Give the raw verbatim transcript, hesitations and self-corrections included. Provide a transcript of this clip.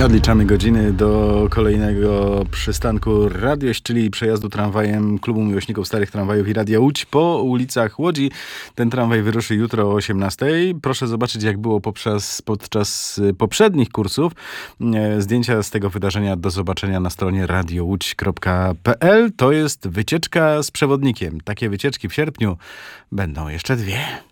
Odliczamy godziny do kolejnego przystanku Radiość, czyli przejazdu tramwajem Klubu Miłośników Starych Tramwajów i Radia Łódź po ulicach Łodzi. Ten tramwaj wyruszy jutro o osiemnastej. Proszę zobaczyć, jak było poprzez, podczas poprzednich kursów. Zdjęcia z tego wydarzenia do zobaczenia na stronie radio łódź kropka p l. To jest wycieczka z przewodnikiem. Takie wycieczki w sierpniu będą jeszcze dwie.